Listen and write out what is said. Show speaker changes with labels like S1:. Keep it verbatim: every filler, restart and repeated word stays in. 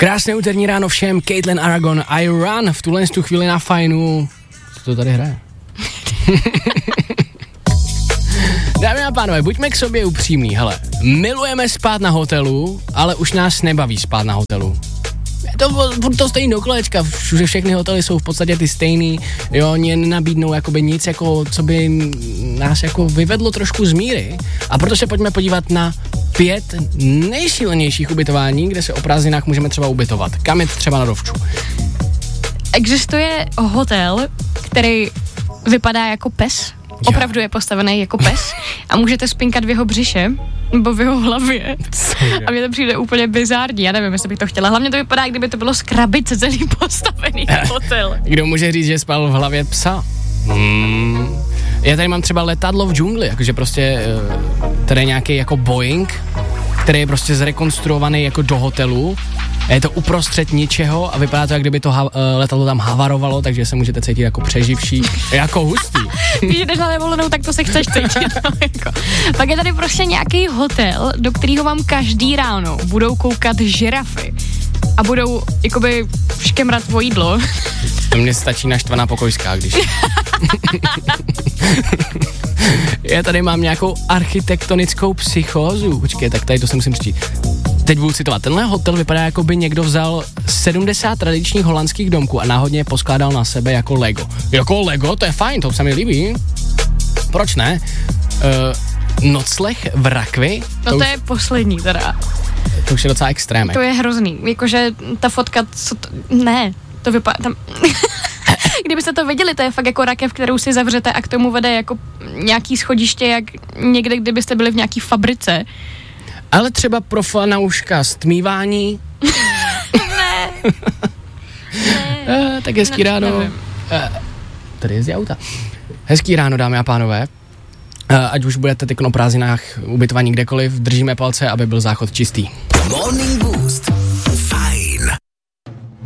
S1: Krásné úterní ráno všem, Caitlin Aragon, I Run, v tuhle tu chvíli na Fajnu. Co to tady hraje? Dámy a pánové, buďme k sobě upřímní, hele, milujeme spát na hotelu, ale už nás nebaví spát na hotelu. Je to, to stejný do kolečka, všude všechny hotely jsou v podstatě ty stejný, jo, oni nenabídnou jakoby nic, jako, co by nás jako vyvedlo trošku z míry. A proto se pojďme podívat na pět nejšílenějších ubytování, kde se o prázdninách můžeme třeba ubytovat. Kam je třeba na dovču?
S2: Existuje hotel, který vypadá jako pes. Opravdu je postavený jako pes a můžete spinkat v jeho břiše nebo v jeho hlavě. A mně to přijde úplně bizární, já nevím, jestli bych to chtěla. Hlavně to vypadá, kdyby to bylo z krabice celý postavený hotel.
S1: Kdo může říct, že spal v hlavě psa? Hmm. Já tady mám třeba letadlo v džungli, jakože prostě tady je nějaký jako Boeing, který je prostě zrekonstruovaný jako do hotelu. Je to uprostřed ničeho a vypadá to, jak kdyby to ha- letadlo tam havarovalo, takže se můžete cítit jako přeživší. Jako hustý.
S2: Když jdeš na dovolenou, tak to se chceš cítit. No, jako. Pak je tady prostě nějaký hotel, do kterého vám každý ráno budou koukat žirafy. A budou jakoby škemrat o jídlo.
S1: To mně stačí naštvaná pokojská, když... Já tady mám nějakou architektonickou psychózu. Počkej, tak tady to si musím přečíst. Teď budu citovat. Tenhle hotel vypadá, jako by někdo vzal sedmdesát tradičních holandských domků a náhodně je poskládal na sebe jako Lego. Jako Lego? To je fajn, to se mi líbí. Proč ne? Uh, nocleh v rakvi?
S2: No to,
S1: to
S2: už...
S1: už...
S2: je poslední teda.
S1: To už je docela extrém.
S2: To je hrozný. Jakože ta fotka, co to... Ne, to vypadá tam... Kdybyste to viděli, to je fakt jako rakev, kterou si zavřete a k tomu vede jako nějaký schodiště, jak někde, kdybyste byli v nějaký fabrice.
S1: Ale třeba pro fanouška stmívání.
S2: Ne.
S1: ne. Tak hezký
S2: ne,
S1: ráno.
S2: Nevím.
S1: Tady jezdí auta. Hezký ráno, dámy a pánové. Ať už budete teď o prázdninách ubytovaní kdekoliv, držíme palce, aby byl záchod čistý.
S3: Morning Boost.